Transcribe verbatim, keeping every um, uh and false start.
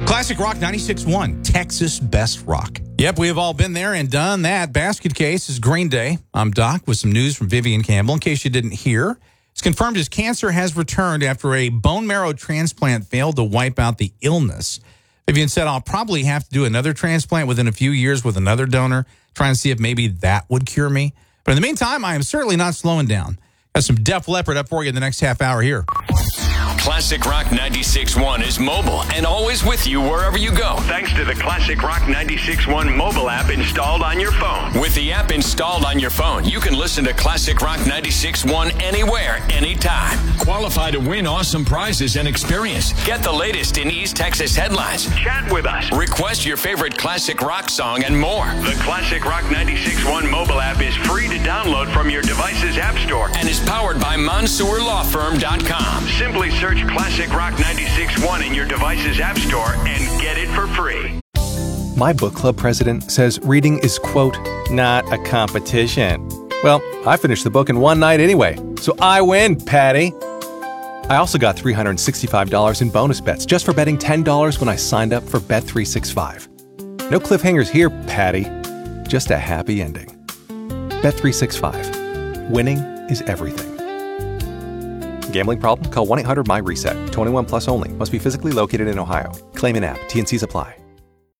Classic Rock ninety-six point one, Texas Best Rock. Yep, we have all been there and done that. Basket case is Green Day. I'm Doc with some news from Vivian Campbell. In case you didn't hear, it's confirmed his cancer has returned after a bone marrow transplant failed to wipe out the illness. Vivian said, I'll probably have to do another transplant within a few years with another donor, trying to see if maybe that would cure me. But in the meantime, I am certainly not slowing down. Got some Def Leppard up for you in the next half hour here. Classic Rock ninety-six point one is mobile and always with you wherever you go. Thanks to the Classic Rock ninety-six point one mobile app installed on your phone. With the app installed on your phone, you can listen to Classic Rock ninety-six point one anywhere, anytime. Qualify to win awesome prizes and experience. Get the latest in East Texas headlines. Chat with us. Request your favorite classic rock song and more. The Classic Rock ninety-six point one mobile app is free to download from your device's app store and is powered by Mansour Law Firm dot com. Simply search Classic Rock ninety-six point one in your device's app store and get it for free. My book club president says reading is, quote, not a competition. Well, I finished the book in one night anyway, so I win, Patty. I also got three hundred sixty-five dollars in bonus bets just for betting ten dollars when I signed up for Bet three sixty-five. No cliffhangers here, Patty. Just a happy ending. Bet three sixty-five. Winning is everything. Gambling problem? Call one eight hundred M Y RESET. twenty-one plus only. Must be physically located in Ohio. Claim in app. T and C's apply.